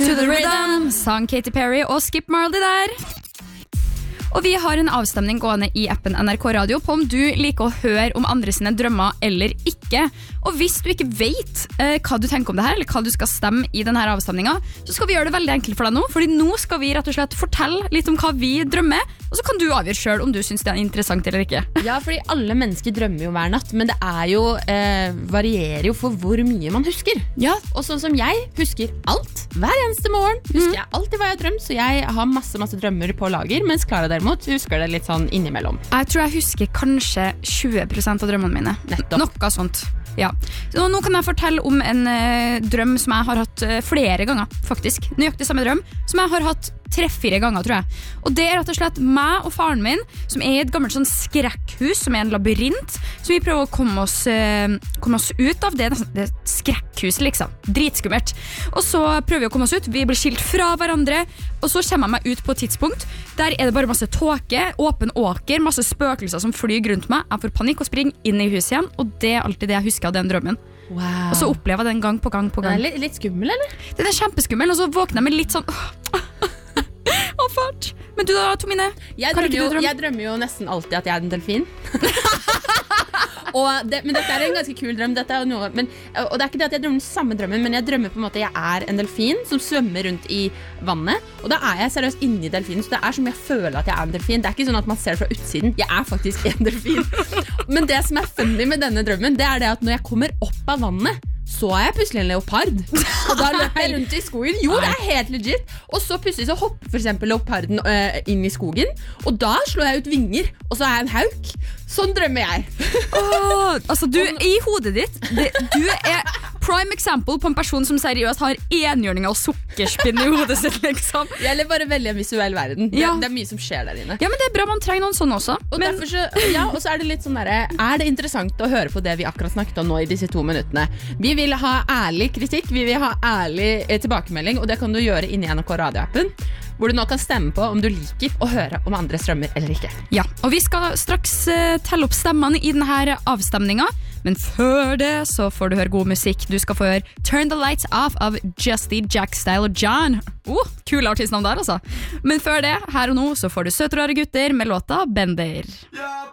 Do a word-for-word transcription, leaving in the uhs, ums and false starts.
to the rhythm, sang Katy Perry og Skip Marley der. Og vi har en avstemning gående i appen N R K Radio på om du liker å høre om andre sine drømmer eller ikke. Og hvis du ikke vet eh, hva du tenker om det her, eller hva du skal stemme i denne avstemningen, så skal vi gjøre det veldig enkelt for deg nå, fordi nå skal vi rett og slett fortelle litt om hva vi drømmer, og så kan du avgjøre selv om du synes det er interessant eller ikke. Ja, fordi alle mennesker drømmer jo hver natt, men det er jo, eh, varierer jo for hvor mye man husker. Ja. Og sånn som jeg husker alt, hver eneste morgen, husker mm. jeg alltid hva jeg har drømt, så jeg har masse, masse drømmer på lager, mens Clara derimot husker det litt sånn innimellom. Jeg tror jeg husker kanskje tjue prosent av drømmene mine. Nettopp. Noe sånt. Ja. Så nå kan jeg fortelle om en uh, drøm som jeg har hatt uh, flere ganger, faktisk. Nøyaktig samme drøm, som jeg har hatt tre-fire ganger, tror jeg. Og det er rett og slett meg og faren min, som er i et gammelt sånn skrekkhus, som er en labyrint, så vi prøver å komme oss, uh, komme oss ut av det, det skrekkhuset, liksom. Dritskummelt. Og så prøver vi å komme oss ut, vi blir skilt fra hverandre, og så kommer jeg meg ut på et tidspunkt, der er det bare masse tåke, åpen åker, masse spøkelser som flyr rundt meg, jeg får panikk og springer inn i huset igjen, og det er alltid det jeg husker av den drømmen. Wow. Og så opplever jeg den gang på gang på gang. Den er litt, litt skummel, eller? Den er kjempeskummel, og så våkner jeg med litt sånn Åh, fart. Men du da, Tomine? Jeg drømmer, jo, jeg drømmer jo nesten alltid at jeg er en delfin. og det, men dette er en ganske kul drøm. Dette er noe, men, og det er ikke det at jeg drømmer den samme drømmen, men jeg drømmer på en måte jeg er en delfin som svømmer rundt i vannet. Og da er jeg seriøst inne i delfinen, så det er som jeg føler at jeg er en delfin. Det er ikke sånn at man ser det fra utsiden. Jeg er faktisk en delfin. Men det som er funny med denne drømmen, det er det at når jeg kommer opp av vannet, så er jeg plutselig en leopard. Og da løper jeg rundt i skogen. Jo, det er helt legit. Og så plutselig så hopper for eksempel leoparden øh, inn i skogen, og da slår jeg ut vinger, og så er jeg en hauk. Sånn drømmer jeg. oh, Altså, du, i hodet ditt det, du er prime example på en person som seriøst har enhjørninger og sukkerspinn i hodet sitt, liksom. Jeg lever bare veldig en visuell verden. Det, ja. det er mye som skjer der inne. Ja, men det er bra, man trenger noen sånn også. Og, men... så, ja, og så er det litt sånn der, er det interessant å høre på det vi akkurat snakket om nå i disse to minuttene? Vi vil ha ærlig kritikk, vi vil ha ærlig eh, tilbakemelding, og det kan du gjøre inne i N R K Radio-appen, hvor du nå kan stemme på om du liker å høre om andres drømmer eller ikke. Ja, og vi skal straks uh, telle opp stemmene i denne avstemningen, men før det så får du høre god musikk. Du skal få høre Turn the Lights Off av Justy, Jack Style og John. Oh, kule artistnavn der, altså. Men før det, her og nå, så får du søte rare gutter med låta Bender.